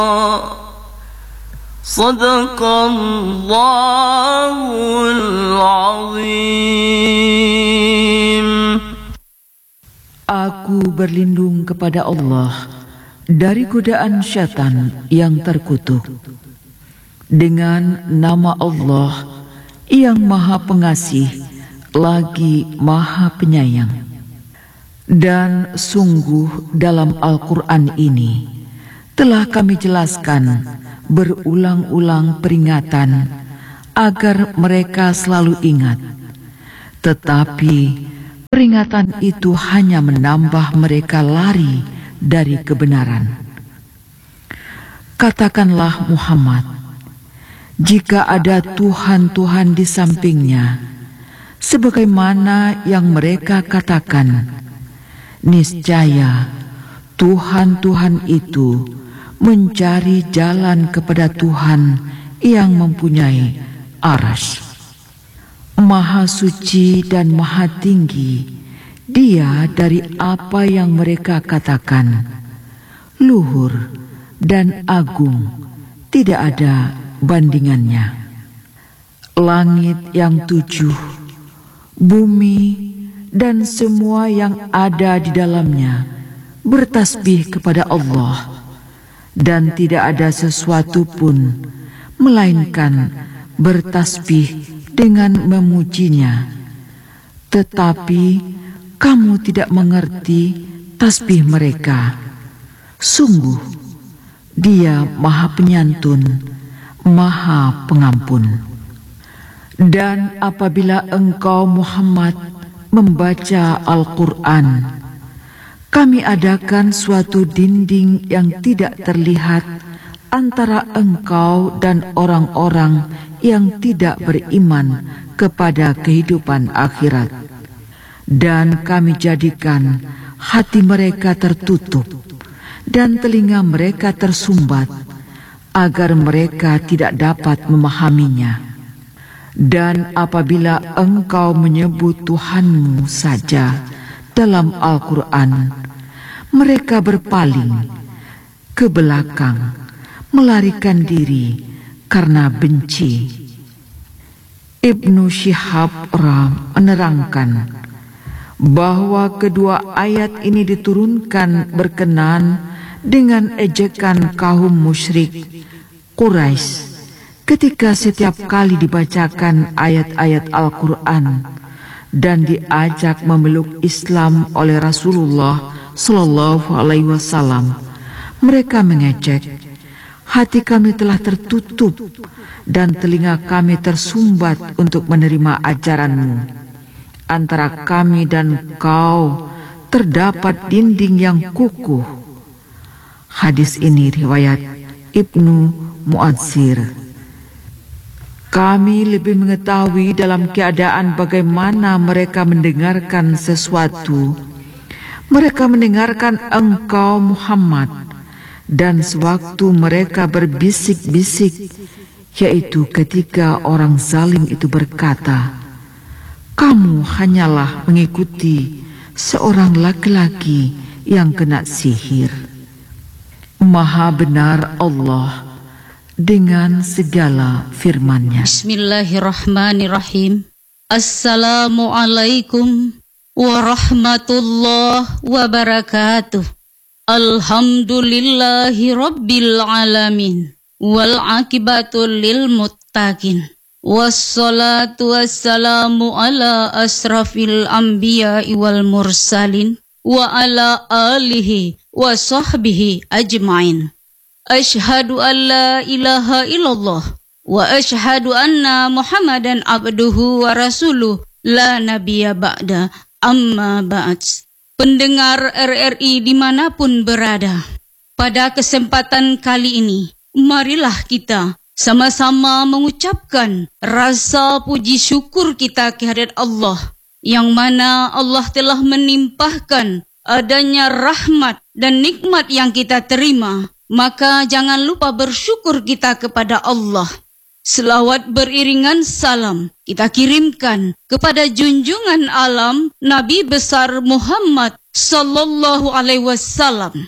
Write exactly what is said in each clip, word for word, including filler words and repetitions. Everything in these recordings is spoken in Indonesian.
Sadaqallahul azim. Aku berlindung kepada Allah dari godaan syaitan yang terkutuk. Dengan nama Allah yang Maha Pengasih lagi Maha Penyayang. Dan sungguh dalam Al-Quran ini telah kami jelaskan berulang-ulang peringatan agar mereka selalu ingat. Tetapi peringatan itu hanya menambah mereka lari dari kebenaran. Katakanlah Muhammad, jika ada Tuhan-Tuhan di sampingnya, sebagaimana yang mereka katakan, niscaya Tuhan-Tuhan itu mencari jalan kepada Tuhan yang mempunyai arsy. Maha suci dan maha tinggi Dia dari apa yang mereka katakan. Luhur dan agung, tidak ada bandingannya. Langit yang tujuh, bumi dan semua yang ada di dalamnya bertasbih kepada Allah, dan tidak ada sesuatu pun melainkan bertasbih dengan memujinya. Tetapi kamu tidak mengerti tasbih mereka. Sungguh Dia Maha Penyantun, Maha Pengampun. Dan apabila engkau Muhammad membaca Al-Quran, kami adakan suatu dinding yang tidak terlihat antara engkau dan orang-orang yang tidak beriman kepada kehidupan akhirat. Dan kami jadikan hati mereka tertutup dan telinga mereka tersumbat, agar mereka tidak dapat memahaminya. Dan apabila engkau menyebut Tuhanmu saja dalam Al-Quran, mereka berpaling ke belakang, melarikan diri karena benci. Ibnu Syihab Ram menerangkan bahwa kedua ayat ini diturunkan berkenaan dengan ejekan kaum musyrik Quraisy ketika setiap kali dibacakan ayat-ayat Al-Quran dan diajak memeluk Islam oleh Rasulullah Sallallahu Alaihi Wasallam, mereka mengejek, hati kami telah tertutup dan telinga kami tersumbat untuk menerima ajaranmu. Antara kami dan kau terdapat dinding yang kukuh. Hadis ini riwayat Ibnu Mu'adzir. Kami lebih mengetahui dalam keadaan bagaimana mereka mendengarkan sesuatu. Mereka mendengarkan engkau Muhammad, dan sewaktu mereka berbisik-bisik, yaitu ketika orang zalim itu berkata, kamu hanyalah mengikuti seorang laki-laki yang kena sihir. Maha benar Allah dengan segala firman-Nya. Bismillahirrahmanirrahim. Assalamualaikum warahmatullahi wabarakatuh. Alhamdulillahi rabbil alamin. Wal akibatul lil muttaqin. Wassalatu wassalamu ala asrafil anbiya'i wal mursalin wa ala alihi wa sahbihi ajma'in. Ashhadu an la ilaha illallah wa ashhadu anna Muhammadan abduhu wa rasuluh la nabiyya ba'da, amma ba'd. Pendengar R R I dimanapun berada, pada kesempatan kali ini marilah kita sama-sama mengucapkan rasa puji syukur kita kehadirat Allah, yang mana Allah telah menimpahkan adanya rahmat dan nikmat yang kita terima. Maka jangan lupa bersyukur kita kepada Allah. Selawat beriringan salam kita kirimkan kepada junjungan alam Nabi besar Muhammad Sallallahu Alaihi Wasallam,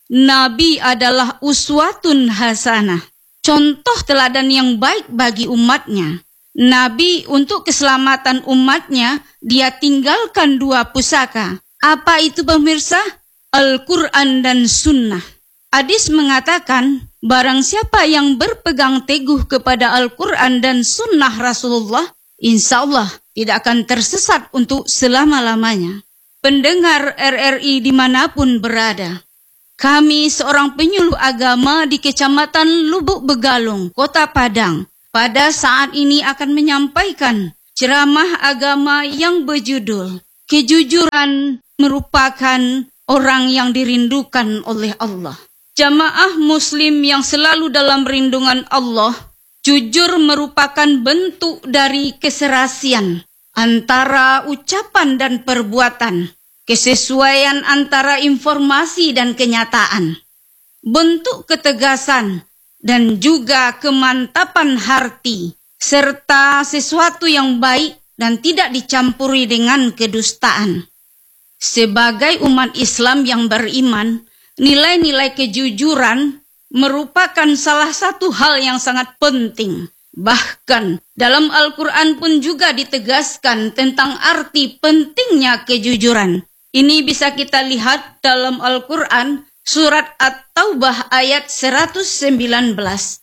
Nabi adalah uswatun hasanah, contoh teladan yang baik bagi umatnya. Nabi untuk keselamatan umatnya, dia tinggalkan dua pusaka. Apa itu pemirsa? Al-Quran dan Sunnah. Hadis mengatakan, barang siapa yang berpegang teguh kepada Al-Quran dan Sunnah Rasulullah, insya Allah tidak akan tersesat untuk selama-lamanya. Pendengar R R I dimanapun berada, kami seorang penyuluh agama di Kecamatan Lubuk Begalung, Kota Padang, pada saat ini akan menyampaikan ceramah agama yang berjudul Kejujuran Merupakan Orang yang Dirindukan oleh Allah. Jamaah muslim yang selalu dalam rindungan Allah, jujur merupakan bentuk dari keserasian antara ucapan dan perbuatan, kesesuaian antara informasi dan kenyataan, bentuk ketegasan dan juga kemantapan hati, serta sesuatu yang baik dan tidak dicampuri dengan kedustaan. Sebagai umat Islam yang beriman, nilai-nilai kejujuran merupakan salah satu hal yang sangat penting. Bahkan dalam Al-Quran pun juga ditegaskan tentang arti pentingnya kejujuran. Ini bisa kita lihat dalam Al-Quran surat At-Taubah ayat seratus sembilan belas.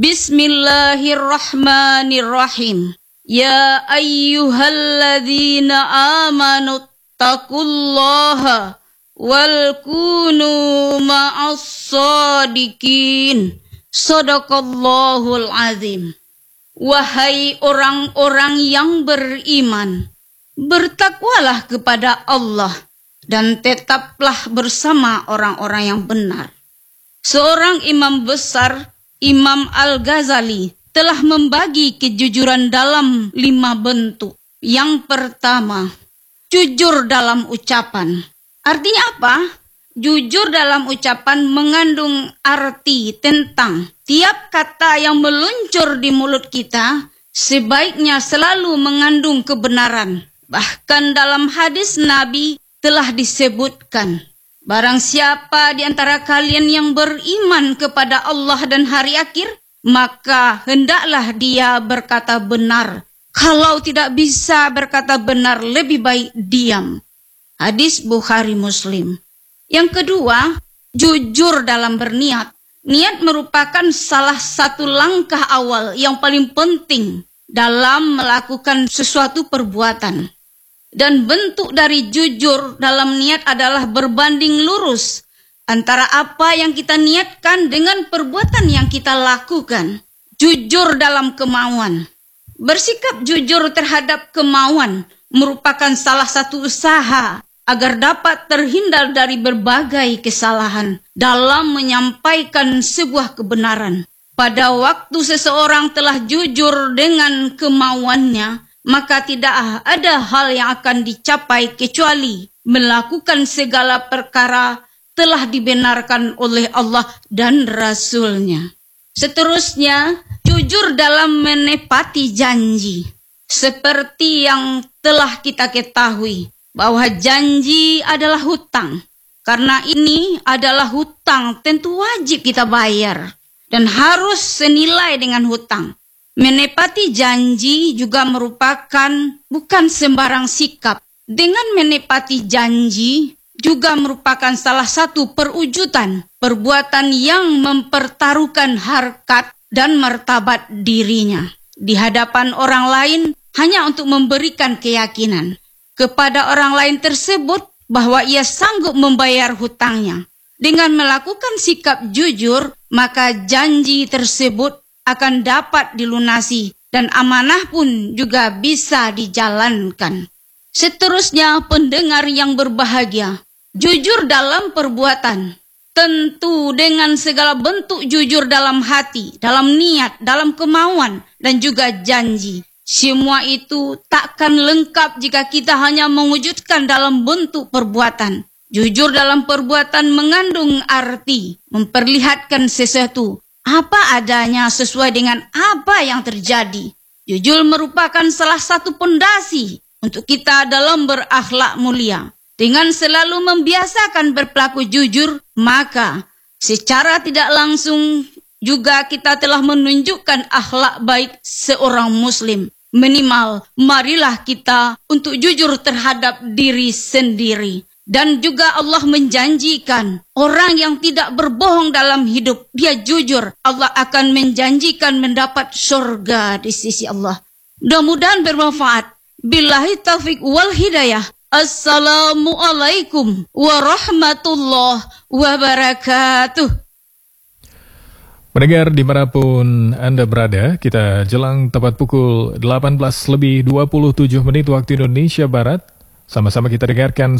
Bismillahirrahmanirrahim. Ya ayyuhalladzina amanu taqullaha wal kunu ma'as sadiqin. Shadaqallahul azim. Wahai orang-orang yang beriman, bertakwalah kepada Allah dan tetaplah bersama orang-orang yang benar. Seorang imam besar, Imam Al-Ghazali, telah membagi kejujuran dalam lima bentuk. Yang pertama, jujur dalam ucapan. Artinya apa? Jujur dalam ucapan mengandung arti tentang tiap kata yang meluncur di mulut kita sebaiknya selalu mengandung kebenaran. Bahkan dalam hadis Nabi telah disebutkan, barang siapa di antara kalian yang beriman kepada Allah dan hari akhir, maka hendaklah dia berkata benar. Kalau tidak bisa berkata benar, lebih baik diam. Hadis Bukhari Muslim. Yang kedua, jujur dalam berniat. Niat merupakan salah satu langkah awal yang paling penting dalam melakukan sesuatu perbuatan. Dan bentuk dari jujur dalam niat adalah berbanding lurus antara apa yang kita niatkan dengan perbuatan yang kita lakukan. Jujur dalam kemauan. Bersikap jujur terhadap kemauan merupakan salah satu usaha agar dapat terhindar dari berbagai kesalahan dalam menyampaikan sebuah kebenaran. Pada waktu seseorang telah jujur dengan kemauannya, maka tidak ada hal yang akan dicapai kecuali melakukan segala perkara telah dibenarkan oleh Allah dan Rasul-Nya. Seterusnya, jujur dalam menepati janji. Seperti yang telah kita ketahui, bahwa janji adalah hutang. Karena ini adalah hutang, tentu wajib kita bayar dan harus senilai dengan hutang. Menepati janji juga merupakan bukan sembarang sikap. Dengan menepati janji juga merupakan salah satu perwujudan perbuatan yang mempertaruhkan harkat dan martabat dirinya di hadapan orang lain hanya untuk memberikan keyakinan kepada orang lain tersebut bahwa ia sanggup membayar hutangnya. Dengan melakukan sikap jujur, maka janji tersebut akan dapat dilunasi dan amanah pun juga bisa dijalankan. Seterusnya, pendengar yang berbahagia, jujur dalam perbuatan. Tentu dengan segala bentuk jujur dalam hati, dalam niat, dalam kemauan, dan juga janji. Semua itu takkan lengkap jika kita hanya mewujudkan dalam bentuk perbuatan. Jujur dalam perbuatan mengandung arti memperlihatkan sesuatu apa adanya sesuai dengan apa yang terjadi. Jujur merupakan salah satu pondasi untuk kita dalam berakhlak mulia. Dengan selalu membiasakan berperilaku jujur, maka Secara tidak langsung juga kita telah menunjukkan akhlak baik seorang muslim. Minimal, marilah kita untuk jujur terhadap diri sendiri. Dan juga Allah menjanjikan orang yang tidak berbohong dalam hidup, dia jujur, Allah akan menjanjikan mendapat surga di sisi Allah. Mudah-mudahan bermanfaat. Billahi taufiq wal hidayah. Assalamualaikum warahmatullahi wabarakatuh. Pendengar dimanapun Anda berada, kita jelang tepat pukul delapan belas lebih dua puluh tujuh menit waktu Indonesia Barat. Sama-sama kita dengarkan